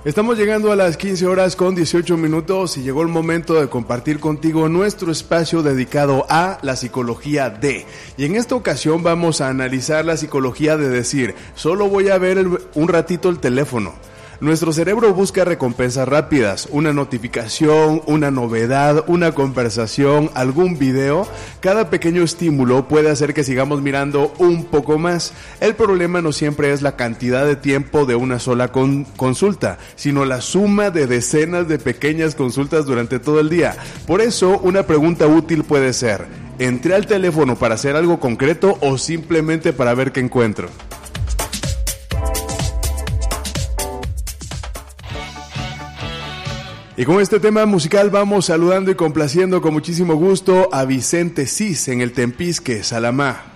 Estamos llegando a las 15 horas con 18 minutos y llegó el momento de compartir contigo nuestro espacio dedicado a la psicología de. Y en esta ocasión vamos a analizar la psicología de decir, solo voy a ver un ratito el teléfono. Nuestro cerebro busca recompensas rápidas, una notificación, una novedad, una conversación, algún video. Cada pequeño estímulo puede hacer que sigamos mirando un poco más. El problema no siempre es la cantidad de tiempo de una sola consulta, sino la suma de decenas de pequeñas consultas durante todo el día. Por eso, una pregunta útil puede ser, ¿entré al teléfono para hacer algo concreto o simplemente para ver qué encuentro? Y con este tema musical vamos saludando y complaciendo con muchísimo gusto a Vicente Cis en el Tempisque, Salamá.